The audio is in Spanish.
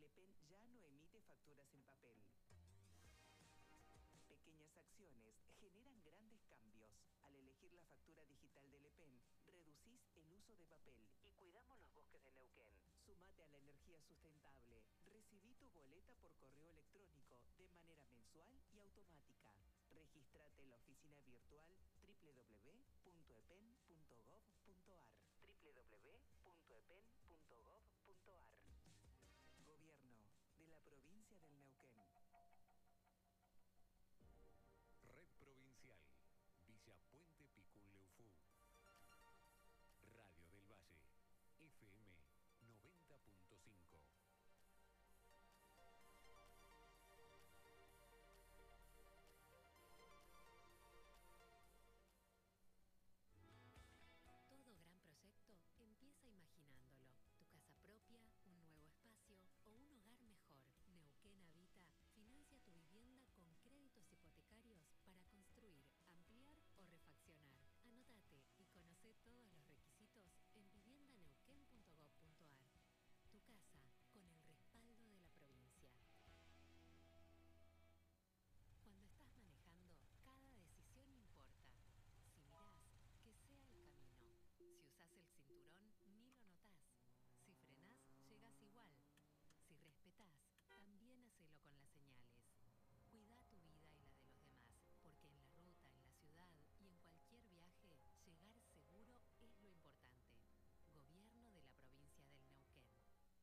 Le Pen ya no emite facturas en papel. Pequeñas acciones generan grandes cambios. Al elegir la factura digital de Le Pen, reducís el uso de papel y cuidamos los bosques de Neuquén. Sumate a la energía sustentable. Recibí tu boleta por correo electrónico de manera mensual y automática. Registrate en la oficina virtual